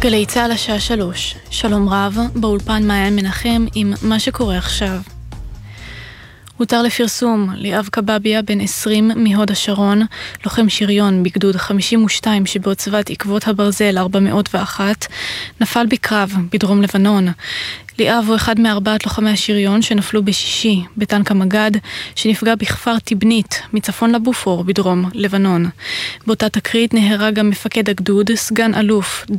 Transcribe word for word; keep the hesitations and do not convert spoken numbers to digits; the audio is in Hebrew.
גלי צהל השעה שלוש. שלום רב, באולפן מעיין מנחם עם מה שקורה עכשיו. הותר לפרסום, ליאב קבביה בן עשרים מהוד השרון, לוחם שריון בגדוד חמישים ושתיים שבעוצבת עקבות הברזל ארבע מאות ואחת, נפל בקרב בדרום לבנון. ליאב הוא אחד מארבעת לוחמי השריון שנפלו בשישי בטנק המגד, שנפגע בכפר טיבנית מצפון לבופור בדרום לבנון. באותה תקרית נהרג גם מפקד הגדוד, סגן אלוף